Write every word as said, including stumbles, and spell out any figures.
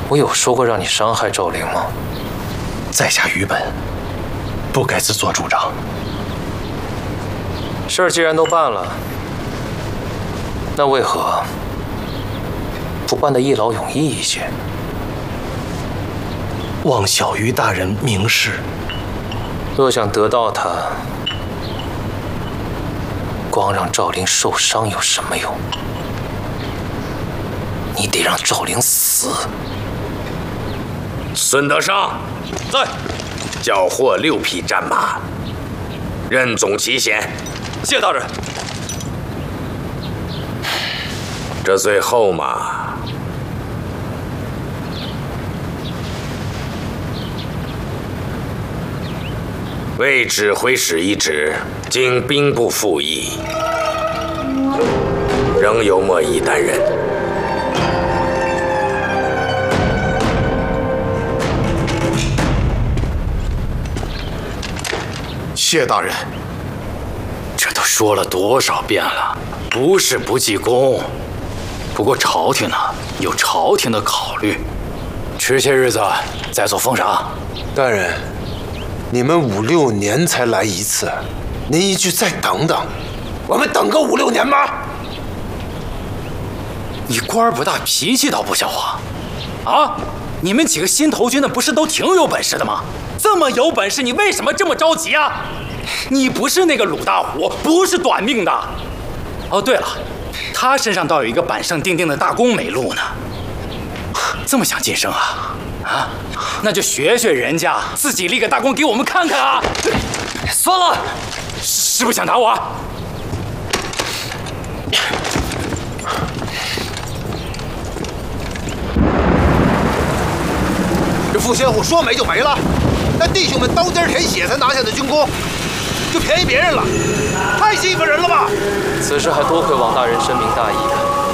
我有说过让你伤害赵灵吗？ 在下愚笨，不该自作主张。 事儿既然都办了，那为何不办得一劳永逸一些？ 望小鱼大人明示。 若想得到他，光让赵灵受伤有什么用？你得让赵灵死。 孙德尚， 在。 缴获六匹战马，任总旗衔。 谢大人。 这最后嘛，为指挥使一职，经兵部复议，仍由莫义担任。 谢大人， 这都说了多少遍了，不是不记功，不过朝廷呢有朝廷的考虑，迟些日子再做封赏。 大人，你们五六年才来一次，您一句再等等，我们等个五六年吗？ 你官儿不大，脾气倒不像话。啊，你们几个新头军的不是都挺有本事的吗？这么有本事，你为什么这么着急啊？你不是那个鲁大虎，不是短命的。哦，对了，他身上倒有一个板上钉钉的大功没录呢。这么想晋升啊？啊，那就学学人家，自己立个大功给我们看看啊！算了，是不是想打我啊？ 这傅先虎说没就没了，那弟兄们刀尖舔血才拿下的军功，就便宜别人了，太欺负人了吧！ 此事还多亏王大人深明大义。